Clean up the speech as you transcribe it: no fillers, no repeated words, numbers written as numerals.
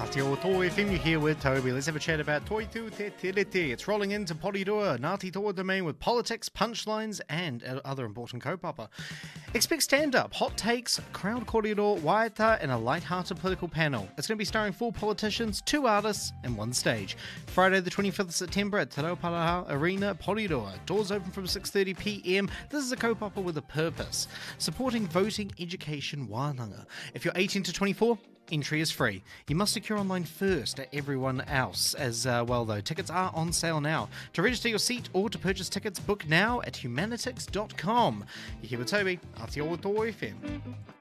Aotearoa Toi FM, you're here with Toby. Let's have a chat about Toi Tu Te Tiriti. It's rolling into Porirua, Ngāti Toa Domain with politics, punchlines, and other important kaupapa. Expect stand-up, hot takes, crowd kōrero, waiata, and a light-hearted political panel. It's going to be starring 4 politicians, 2 artists, and 1 stage. Friday the 25th of September at Te Rauparaha Arena, Porirua. Doors open from 6:30pm. This is a kaupapa with a purpose, supporting voting education wānanga. If you're 18 to 24, entry is free. You must secure online first at everyone else as well, though. Tickets are on sale now. To register your seat or to purchase tickets, book now at humanitix.com. You're here with Toby, Aotearoa Toi FM.